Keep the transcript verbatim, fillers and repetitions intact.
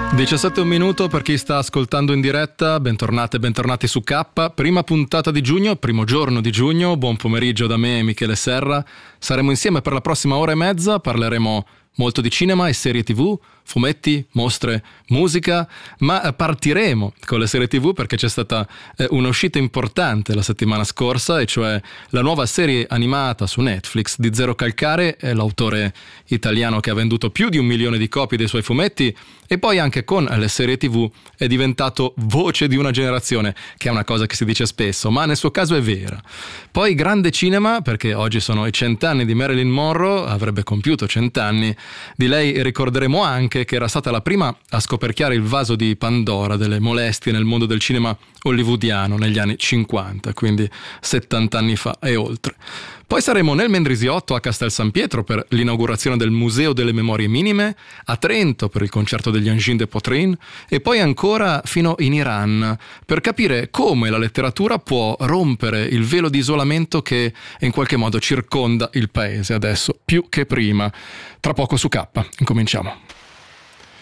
diciassette e un minuto per chi sta ascoltando in diretta, bentornate e bentornati su K, prima puntata di giugno, primo giorno di giugno, buon pomeriggio da me Michele Serra, saremo insieme per la prossima ora e mezza, parleremo molto di cinema e serie tv, fumetti, mostre, musica, ma partiremo con le serie tv perché c'è stata eh, un'uscita importante la settimana scorsa, e cioè la nuova serie animata su Netflix di Zero Calcare, è l'autore italiano che ha venduto più di un milione di copie dei suoi fumetti e poi anche con le serie tv è diventato voce di una generazione, che è una cosa che si dice spesso, ma nel suo caso è vera. Poi grande cinema, perché oggi sono i cent'anni di Marilyn Monroe, avrebbe compiuto cent'anni. Di lei ricorderemo anche che era stata la prima a scoperchiare il vaso di Pandora delle molestie nel mondo del cinema hollywoodiano negli anni cinquanta, quindi settanta anni fa e oltre. Poi saremo nel Mendrisiotto a Castel San Pietro per l'inaugurazione del Museo delle Memorie Minime, a Trento per il concerto degli Angine de Potrin e poi ancora fino in Iran per capire come la letteratura può rompere il velo di isolamento che in qualche modo circonda il paese adesso più che prima. Tra poco su K, incominciamo.